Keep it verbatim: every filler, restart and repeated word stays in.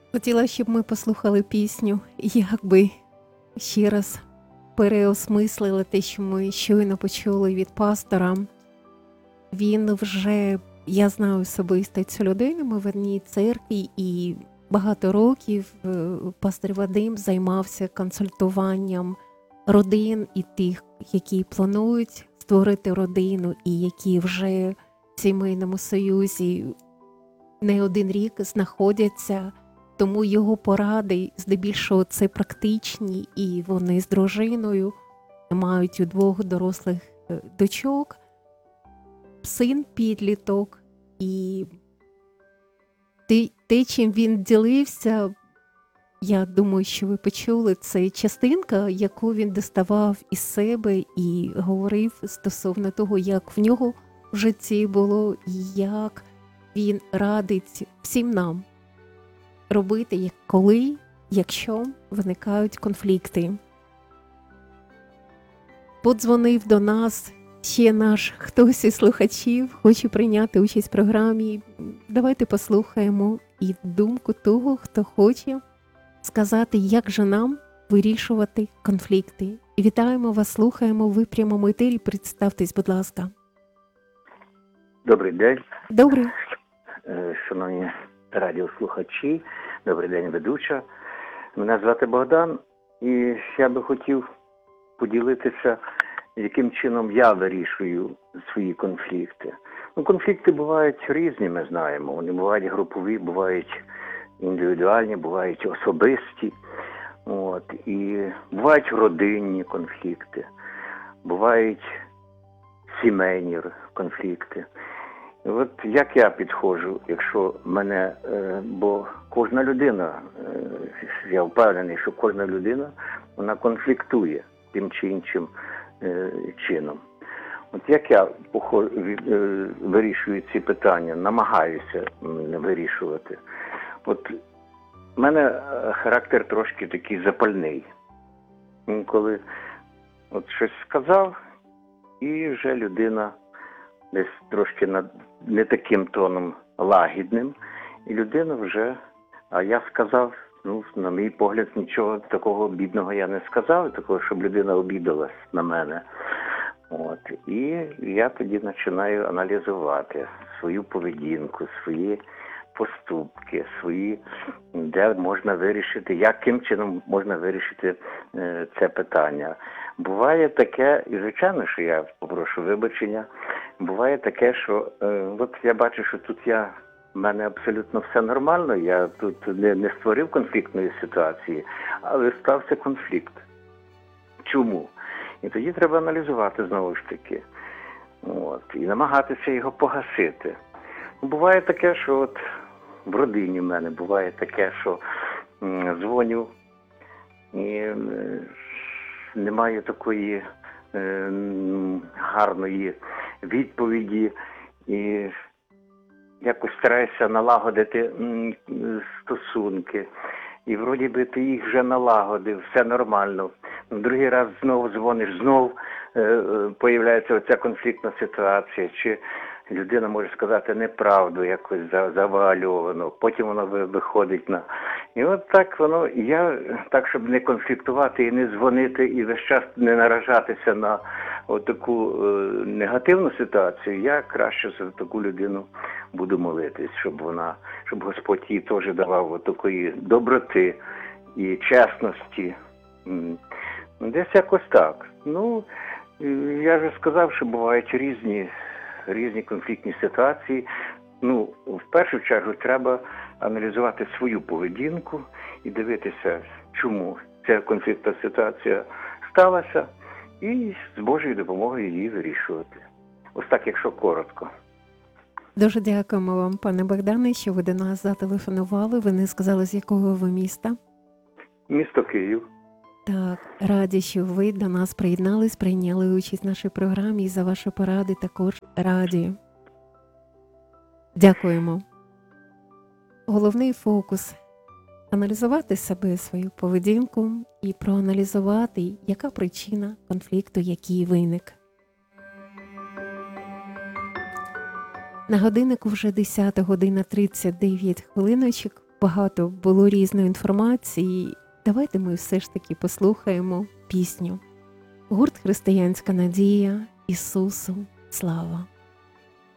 Хотіла, щоб ми послухали пісню, як би ще раз переосмислили те, що ми щойно почули від пастора. Він вже, я знаю особисто цю людину, ми в одній церкві, і багато років пастор Вадим займався консультуванням родин і тих, які планують створити родину, і які вже в сімейному союзі не один рік знаходяться. Тому його поради, здебільшого, це практичні, і вони з дружиною мають у двох дорослих дочок, син підліток, і те, те, чим він ділився, я думаю, що ви почули, це частинка, яку він доставав із себе і говорив стосовно того, як в нього в житті було, і як він радить всім нам робити, як коли, якщо виникають конфлікти. Подзвонив до нас ще наш хтось із слухачів, хоче прийняти участь в програмі. Давайте послухаємо і думку того, хто хоче сказати, як же нам вирішувати конфлікти. І вітаємо вас, слухаємо, ви в прямому етері, представтесь, будь ласка. Добрий день. Добрий. Шановні радіослухачі, добрий день, ведуча. Мене звати Богдан, і я би хотів поділитися, яким чином я вирішую свої конфлікти. Ну, конфлікти бувають різні, ми знаємо. Вони бувають групові, бувають індивідуальні, бувають особисті. От. І бувають родинні конфлікти, бувають сімейні конфлікти. От як я підходжу, якщо мене, бо кожна людина, я впевнений, що кожна людина, вона конфліктує тим чи іншим чином. От як я вирішую ці питання, намагаюся вирішувати. От в мене характер трошки такий запальний. Коли от щось сказав, і вже людина десь трошки над, не таким тоном лагідним, і людина вже, а я сказав, ну, на мій погляд, нічого такого бідного я не сказав, такого, щоб людина обідалась на мене. От. І я тоді починаю аналізувати свою поведінку, свої поступки, свої, де можна вирішити, яким чином можна вирішити е, це питання. Буває таке, і звичайно, що я попрошу вибачення, буває таке, що е, от я бачу, що тут я, в мене абсолютно все нормально, я тут не, не створив конфліктної ситуації, але стався конфлікт. Чому? І тоді треба аналізувати знову ж таки. От, і намагатися його погасити. Буває таке, що от в родині в мене буває таке, що м, дзвоню і м, немає такої е, гарної відповіді, і якось стараюся налагодити м, стосунки. І вроді би ти їх вже налагодив, все нормально. В другий раз знову дзвониш, знову е, е, появляється оця конфліктна ситуація, чи людина може сказати неправду, якось завуальовано, потім воно виходить на... І от так воно, я так, щоб не конфліктувати і не дзвонити, і весь час не наражатися на таку е, негативну ситуацію, я краще за таку людину буду молитись, щоб вона, щоб Господь їй теж давав от такої доброти і чесності. Десь якось так. Ну, я вже сказав, що бувають різні різні конфліктні ситуації. Ну, в першу чергу треба аналізувати свою поведінку і дивитися, чому ця конфліктна ситуація сталася, і з Божою допомогою її вирішувати. Ось так, якщо коротко. Дуже дякуємо вам, пане Богдане, що ви до нас зателефонували. Ви не сказали, з якого ви міста? Місто Київ. Так, раді, що ви до нас приєднались, прийняли участь в нашій програмі, і за ваші поради також раді. Дякуємо. Головний фокус – аналізувати себе, свою поведінку і проаналізувати, яка причина конфлікту, який виник. На годиннику вже десята година тридцять дев'ять хвилиночок. багато було різної інформації. Давайте ми все ж таки послухаємо пісню. Гурт «Християнська надія», Ісусу слава.